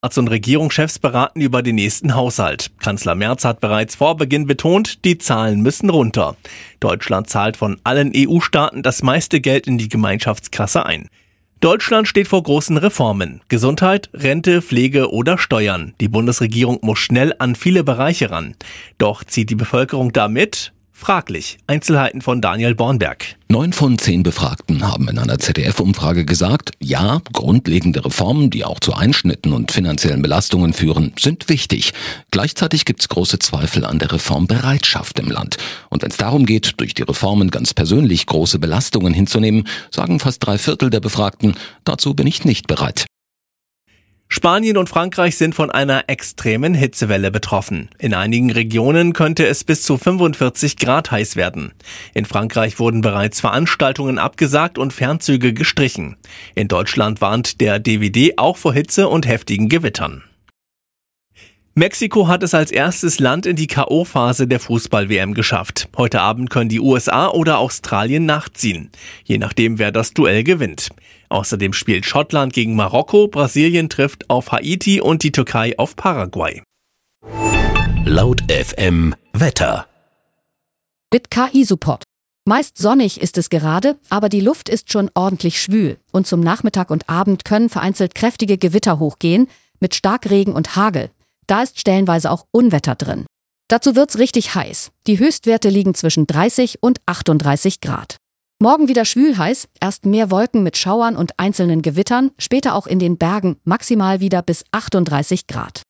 Arzt- und Regierungschefs beraten über den nächsten Haushalt. Kanzler Merz hat bereits vor Beginn betont, die Zahlen müssen runter. Deutschland zahlt von allen EU-Staaten das meiste Geld in die Gemeinschaftskasse ein. Deutschland steht vor großen Reformen. Gesundheit, Rente, Pflege oder Steuern. Die Bundesregierung muss schnell an viele Bereiche ran. Doch zieht die Bevölkerung da mit? Fraglich. Einzelheiten von Daniel Bornberg. 9 von 10 Befragten haben in einer ZDF-Umfrage gesagt, ja, grundlegende Reformen, die auch zu Einschnitten und finanziellen Belastungen führen, sind wichtig. Gleichzeitig gibt es große Zweifel an der Reformbereitschaft im Land. Und wenn es darum geht, durch die Reformen ganz persönlich große Belastungen hinzunehmen, sagen fast 3/4 der Befragten, dazu bin ich nicht bereit. Spanien und Frankreich sind von einer extremen Hitzewelle betroffen. In einigen Regionen könnte es bis zu 45 Grad heiß werden. In Frankreich wurden bereits Veranstaltungen abgesagt und Fernzüge gestrichen. In Deutschland warnt der DWD auch vor Hitze und heftigen Gewittern. Mexiko hat es als erstes Land in die K.O.-Phase der Fußball-WM geschafft. Heute Abend können die USA oder Australien nachziehen, je nachdem, wer das Duell gewinnt. Außerdem spielt Schottland gegen Marokko, Brasilien trifft auf Haiti und die Türkei auf Paraguay. Laut FM Wetter. Mit KI-Support. Meist sonnig ist es gerade, aber die Luft ist schon ordentlich schwül. Und zum Nachmittag und Abend können vereinzelt kräftige Gewitter hochgehen, mit Starkregen und Hagel. Da ist stellenweise auch Unwetter drin. Dazu wird's richtig heiß. Die Höchstwerte liegen zwischen 30 und 38 Grad. Morgen wieder schwül heiß, erst mehr Wolken mit Schauern und einzelnen Gewittern, später auch in den Bergen maximal wieder bis 38 Grad.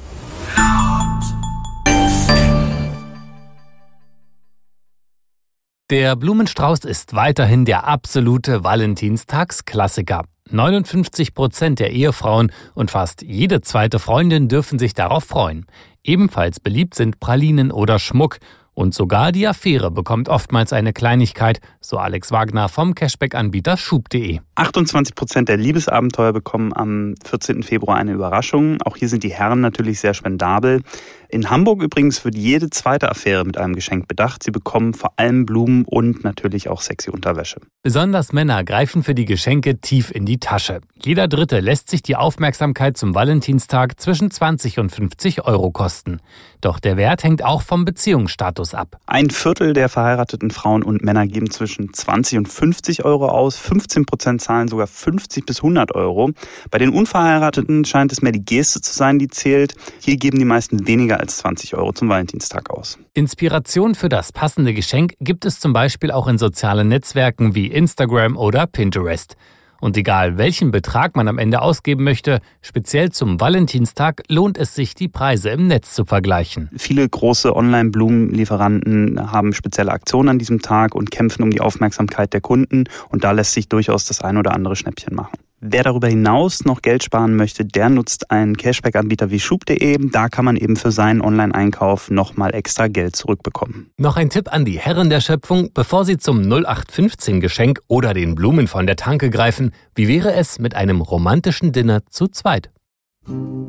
Der Blumenstrauß ist weiterhin der absolute Valentinstagsklassiker. 59% der Ehefrauen und fast jede zweite Freundin dürfen sich darauf freuen. Ebenfalls beliebt sind Pralinen oder Schmuck. Und sogar die Affäre bekommt oftmals eine Kleinigkeit, so Alex Wagner vom Cashback-Anbieter Schub.de. 28% der Liebesabenteuer bekommen am 14. Februar eine Überraschung. Auch hier sind die Herren natürlich sehr spendabel. In Hamburg übrigens wird jede zweite Affäre mit einem Geschenk bedacht. Sie bekommen vor allem Blumen und natürlich auch sexy Unterwäsche. Besonders Männer greifen für die Geschenke tief in die Tasche. Jeder Dritte lässt sich die Aufmerksamkeit zum Valentinstag zwischen 20 und 50 Euro kosten. Doch der Wert hängt auch vom Beziehungsstatus ab. 1/4 der verheirateten Frauen und Männer geben zwischen 20 und 50 Euro aus. 15% zahlen sogar 50 bis 100 Euro. Bei den Unverheirateten scheint es mehr die Geste zu sein, die zählt. Hier geben die meisten weniger als 20 Euro zum Valentinstag aus. Inspiration für das passende Geschenk gibt es zum Beispiel auch in sozialen Netzwerken wie Instagram oder Pinterest. Und egal, welchen Betrag man am Ende ausgeben möchte, speziell zum Valentinstag lohnt es sich, die Preise im Netz zu vergleichen. Viele große Online-Blumenlieferanten haben spezielle Aktionen an diesem Tag und kämpfen um die Aufmerksamkeit der Kunden. Und da lässt sich durchaus das ein oder andere Schnäppchen machen. Wer darüber hinaus noch Geld sparen möchte, der nutzt einen Cashback-Anbieter wie Schub.de. Da kann man eben für seinen Online-Einkauf nochmal extra Geld zurückbekommen. Noch ein Tipp an die Herren der Schöpfung, bevor sie zum 0815-Geschenk oder den Blumen von der Tanke greifen. Wie wäre es mit einem romantischen Dinner zu zweit?